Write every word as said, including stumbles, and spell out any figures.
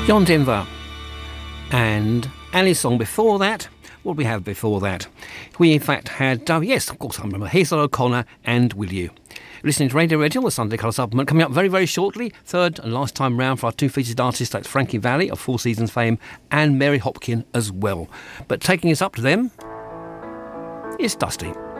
John Denver. And Ali's song before that. What did we have before that? We in fact had, oh yes, of course I remember, Hazel O'Connor and Will You. You're listening to Radio Original, the Sunday Colour Supplement, coming up very, very shortly. Third and last time round for our two featured artists, that's Frankie Valli of Four Seasons fame and Mary Hopkin as well. But taking us up to them is Dusty.